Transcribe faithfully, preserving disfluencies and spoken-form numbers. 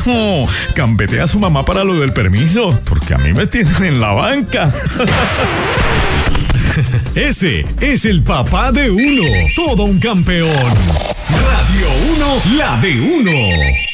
No, gambetea a su mamá para lo del permiso, porque a mí me tienen en la banca. Ese es el papá de uno, todo un campeón. Radio uno, la de uno.